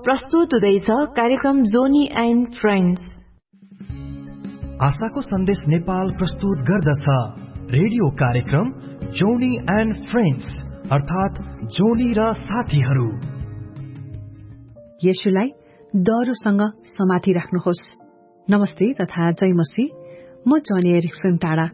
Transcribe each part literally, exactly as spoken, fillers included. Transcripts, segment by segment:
प्रस्तुत हुँदैछ कार्यक्रम जोनी एन्ड फ्रेन्ड्स। आशाको सन्देश नेपाल प्रस्तुत गर्दछ रेडियो कार्यक्रम जोनी एन्ड फ्रेन्ड्स, अर्थात जोनी र साथीहरू। येशूलाई डरसँग समाति राख्नुहोस्। नमस्ते तथा जय मसीह। म जोनी एरिक्सन टाढा।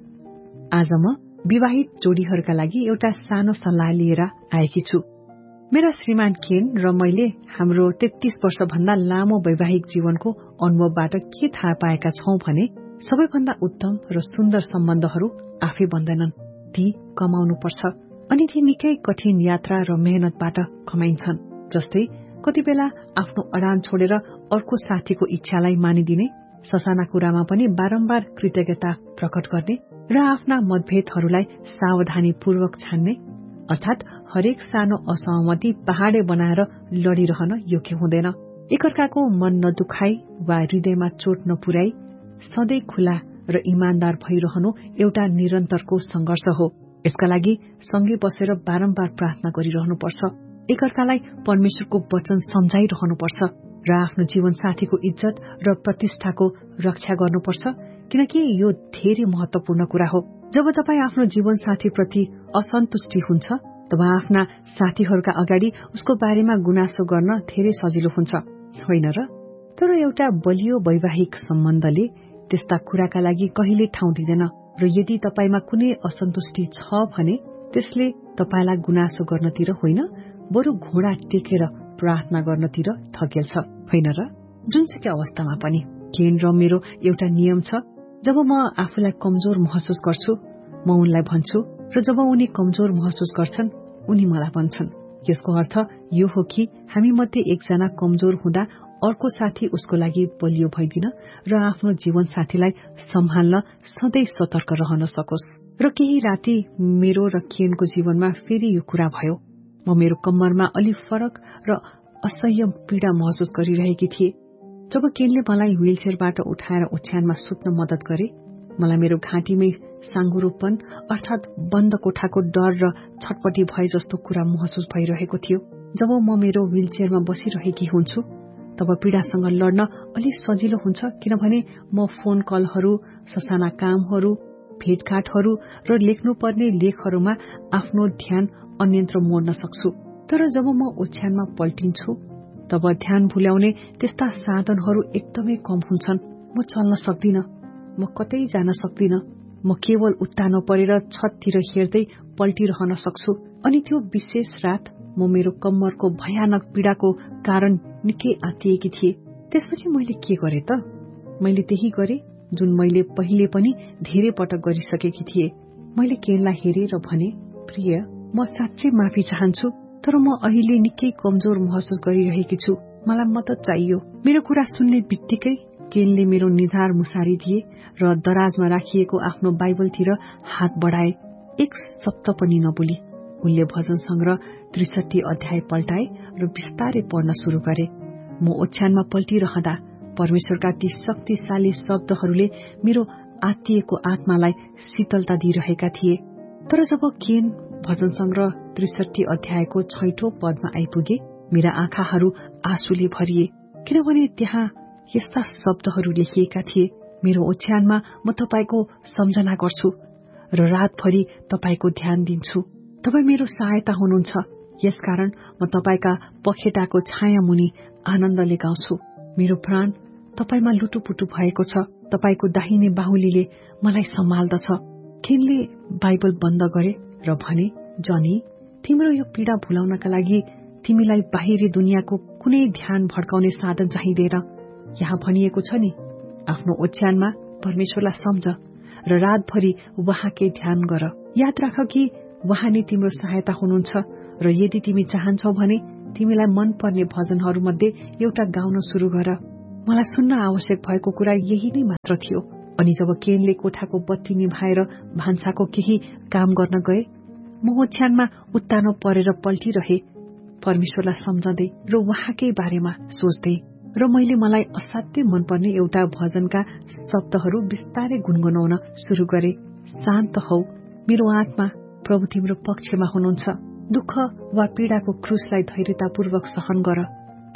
आज म विवाहित जोडीहरूका लागि एउटा सानो सल्लाह लिएर आएकी छु। मेरा श्रीमान केन र मैले हाम्रो तेत्तीस वर्षभन्दा लामो वैवाहिक जीवनको अनुभवबाट के थाहा पाएका छौं भने सबैभन्दा उत्तम र सुन्दर सम्बन्धहरू आफै बन्दैनन्, ती कमाउनुपर्छ। अनि ती निकै कठिन यात्रा र मेहनतबाट कमाइन्छन्। जस्तै कति बेला आफ्नो अडान छोडेर अर्को साथीको इच्छालाई मानिदिने, ससाना कुरामा पनि बारम्बार कृतज्ञता प्रकट गर्ने र आफ्ना मतभेदहरूलाई सावधानीपूर्वक छान्ने, अर्थात हरेक सानो असहमति पहाडे बनाएर लडिरहन योग्य हुँदैन। एकअर्काको मन नदुखाई वा हृदयमा चोट नपुर्याई सधैँ खुला र इमान्दार भइरहनु एउटा निरन्तरको संघर्ष हो। यसका लागि सँगै बसेर बारम्बार प्रार्थना गरिरहनुपर्छ, एकअर्कालाई परमेश्वरको वचन सम्झाइरहनुपर्छ र आफ्नो जीवन साथीको इज्जत र प्रतिष्ठाको रक्षा गर्नुपर्छ, किनकि यो धेरै महत्वपूर्ण कुरा हो। जब तपाईँ आफ्नो जीवन साथीप्रति असन्तुष्टि हुन्छ तब आफ्ना साथीहरूका अगाडि उसको बारेमा गुनासो गर्न धेरै सजिलो हुन्छ, होइन र? तर एउटा बलियो वैवाहिक सम्बन्धले त्यस्ता कुराका लागि कहिले ठाउँ दिँदैन र यदि तपाईमा कुनै असन्तुष्टि छ भने त्यसले तपाईलाई गुनासो गर्नतिर होइन, बरु घोडा टेकेर प्रार्थना गर्नतिर थकेल्छ, होइन र? जुनसुकै अवस्थामा पनि केन र मेरो एउटा नियम छ, जब म आफूलाई कमजोर महसुस गर्छु म उनलाई भन्छु र जब उनी कमजोर महसुस गर्छन् उनी मलाई भन्छन्। यसको अर्थ यो हो कि हामी मध्ये एकजना कमजोर हुँदा अर्को साथी उसको लागि बलियो भइदिन र आफ्नो जीवन साथीलाई सम्हाल्न सधैँ सतर्क रहन सकोस्। र केही राति मेरो र केनको जीवनमा फेरि यो कुरा भयो। म मेरो कम्मरमा अलि फरक र असह्य पीडा महसुस गरिरहेकी थिए। जब केनले मलाई व्हीलचेयरबाट उठाएर ओछ्यानमा सुत्न मद्दत गरे, मलाई मेरो घाँटीमै साङ्गुरोपन अर्थात बन्द कोठाको डर र छटपटी भए जस्तो कुरा महसुस भइरहेको थियो। जब म मेरो व्हीलचेयरमा बसिरहेकी हुन्छु तब पीडासँग लड्न अलि सजिलो हुन्छ, किनभने म फोन कलहरू, ससाना कामहरू, भेटघाटहरू र लेख्नुपर्ने लेखहरूमा आफ्नो ध्यान अन्यत्र मोड्न सक्छु। तर जब म ओछ्यानमा पल्टिन्छु तब ध्यान भुल्याउने त्यस्ता साधनहरू एकदमै कम हुन्छन्। म चल्न सक्दिन, म कतै जान सक्दिन, म केवल उत्तानो परेर छततिर हेर्दै पल्टिरहन सक्छु। अनि त्यो विशेष रात म मेरो कम्मरको भयानक पीडाको कारण निकै आत्तिएकी थिए। त्यसपछि मैले के गरे त? मैले त्यही गरे जुन मैले पहिले पनि धेरै पटक गरिसकेकी थिए। मैले केनलाई हेरे र भने, प्रिय, म साँच्चै माफी चाहन्छु, तर म अहिले निकै कमजोर महसुस गरिरहेकी छु, मलाई मद्दत चाहियो। मेरो कुरा सुन्ने बित्तिकै केनले मेरो निधार मुसारी दिए र दराजमा राखिएको आफ्नो बाइबलतिर हात बढाए। एक शब्द पनि नबोली उनले भजन संग्रह त्रिसठी अध्याय पल्टाए र बिस्तारै पढ्न शुरू गरे। म ओछ्यानमा पल्टिरहँदा परमेश्वरका ती शक्तिशाली शब्दहरूले मेरो आत्तिएको आत्मालाई शीतलता दिइरहेका थिए। तर जब केन भजन संग्रह त्रिसठी अध्यायको छैठौं पदमा आइपुगे, मेरा आँखाहरू आँसुले भरिए, किनभने त्यहाँ यस्ता शब्दहरू लेखिएका थिए, मेरो ओछ्यानमा म तपाईको सम्झना गर्छु र रातभरि तपाईको ध्यान दिन्छु। तपाई मेरो सहायता हुनुहुन्छ, यसकारण म तपाईका पखेटाको छाया मुनि आनन्दले गाउँछु। मेरो प्राण तपाईमा लुटुपुटु भएको छ, तपाईको दाहिने बाहुलीले मलाई सम्हाल्दछ। केनले बाइबल बन्द गरे र भने, जनी, तिम्रो यो पीडा भुलाउनका लागि तिमीलाई बाहिरी दुनियाँको कुनै ध्यान भड्काउने साधन चाहिँदैन। यहाँ भनिएको छ नि, आफ्नो ओछ्यानमा परमेश्वरलाई सम्झ र रातभरि उहाँकै ध्यान गर। याद राख कि उहाँ नै तिम्रो सहायता हुनुहुन्छ र यदि तिमी चाहन्छौ भने तिमीलाई मनपर्ने भजनहरू मध्ये एउटा गाउन शुरू गर। मलाई सुन्न आवश्यक भएको कुरा यही नै मात्र थियो। अनि जब केनले कोठाको बत्ती निभाएर भान्साको केही काम गर्न गए, म ओछ्यानमा उत्तानो परेर पल्टिरहे, परमेश्वरलाई सम्झँदै र उहाँकै बारेमा सोच्दै, र मैले मलाई असाध्यै मनपर्ने एउटा भजनका शब्दहरू बिस्तारै गुनगुनाउन शुरू गरे। शान्त हौ मेरो आत्मा, प्रभु तिम्रो पक्षमा हुनुहुन्छ। दुःख वा पीडाको क्रुसलाई धैर्यतापूर्वक सहन गर।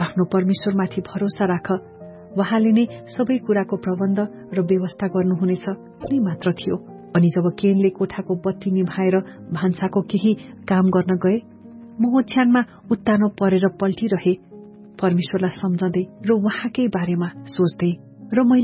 आफ्नो परमेश्वरमाथि भरोसा राख, उहाँले नै सबै कुराको प्रबन्ध र व्यवस्था गर्नुहुनेछ नि मात्र थियो। अनि जब केनले कोठाको बत्ती निभाएर भान्साको केही काम गर्न गए, म ओछ्यानमा उत्तानो परेर पल्टिरहे, परमेश्वरलाई सम्झँदै र उहाँकै बारेमा सोच्दै, र मैले